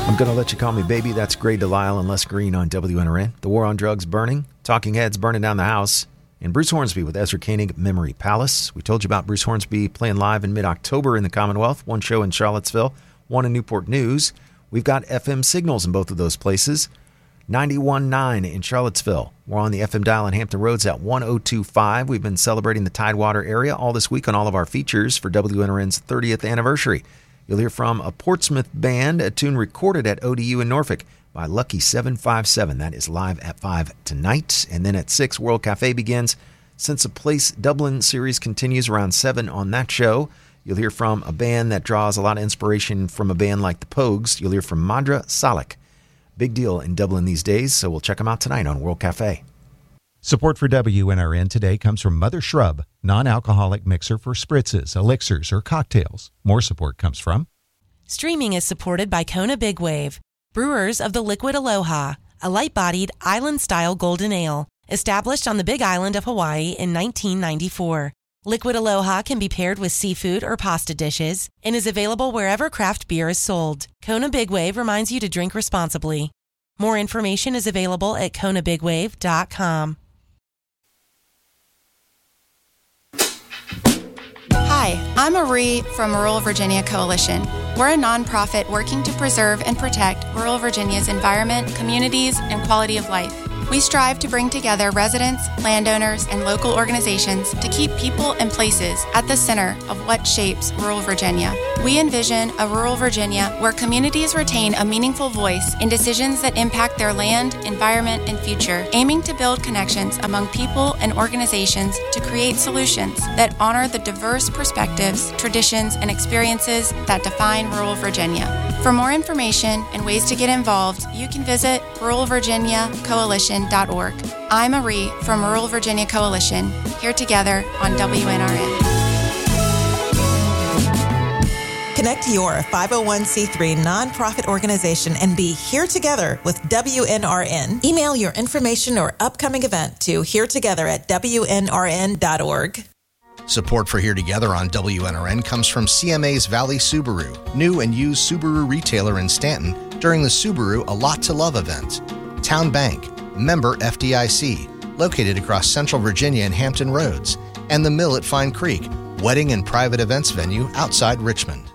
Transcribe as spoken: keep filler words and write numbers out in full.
I'm going to let you call me baby. That's Gray Delisle and Les Green on W N R N. The war on drugs burning. Talking Heads burning down the house. And Bruce Hornsby with Ezra Koenig, Memory Palace. We told you about Bruce Hornsby playing live in mid-October in the Commonwealth. One show in Charlottesville, one in Newport News. We've got F M signals in both of those places. ninety-one point nine in Charlottesville. We're on the F M dial in Hampton Roads at one oh two point five. We've been celebrating the Tidewater area all this week on all of our features for W N R N's thirtieth anniversary. You'll hear from a Portsmouth band, a tune recorded at O D U in Norfolk by Lucky seven five seven. That is live at five tonight. And then at six, World Cafe begins. Since a Place Dublin series continues around seven on that show. You'll hear from a band that draws a lot of inspiration from a band like the Pogues. You'll hear from Madra Salek. Big deal in Dublin these days, so we'll check them out tonight on World Cafe. Support for W N R N today comes from Mother Shrub, non-alcoholic mixer for spritzes, elixirs, or cocktails. More support comes from... Streaming is supported by Kona Big Wave, brewers of the Liquid Aloha, a light-bodied, island-style golden ale, established on the Big Island of Hawaii in nineteen ninety-four. Liquid Aloha can be paired with seafood or pasta dishes and is available wherever craft beer is sold. Kona Big Wave reminds you to drink responsibly. More information is available at kona big wave dot com. Hi, I'm Marie from Rural Virginia Coalition. We're a nonprofit working to preserve and protect rural Virginia's environment, communities, and quality of life. We strive to bring together residents, landowners, and local organizations to keep people and places at the center of what shapes rural Virginia. We envision a rural Virginia where communities retain a meaningful voice in decisions that impact their land, environment, and future, aiming to build connections among people and organizations to create solutions that honor the diverse perspectives, traditions, and experiences that define rural Virginia. For more information and ways to get involved, you can visit rural virginia coalition dot org. I'm Marie from Rural Virginia Coalition, here together on W N R N. Connect your five oh one c three nonprofit organization and be here together with W N R N. Email your information or upcoming event to here together at w n r n dot org. Support for Here Together on W N R N comes from C M A's Valley Subaru, new and used Subaru retailer in Stanton during the Subaru A Lot to Love event. Town Bank, member F D I C, located across Central Virginia and Hampton Roads, and The Mill at Fine Creek, wedding and private events venue outside Richmond.